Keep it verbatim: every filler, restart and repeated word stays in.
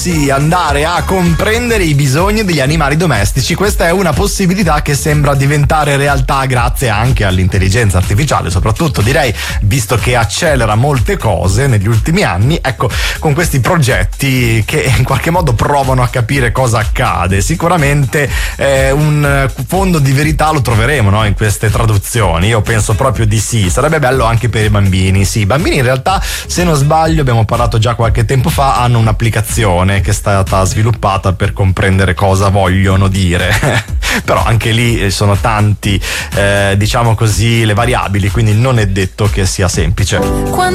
andare a comprendere i bisogni degli animali domestici. Questa è una possibilità che sembra diventare realtà grazie anche all'intelligenza artificiale, soprattutto direi, visto che accelera molte cose negli ultimi anni, ecco, con questi progetti che in qualche modo provano a capire cosa accade. Sicuramente eh, un fondo di verità lo troveremo, no, in queste traduzioni. Io penso proprio di sì. Sarebbe bello anche per i bambini. Sì, i bambini in realtà, se non sbaglio, abbiamo parlato già qualche tempo fa, hanno un'applicazione che è stata sviluppata per comprendere cosa vogliono dire. Però anche lì sono tanti, eh, diciamo così, le variabili, quindi non è detto che sia semplice.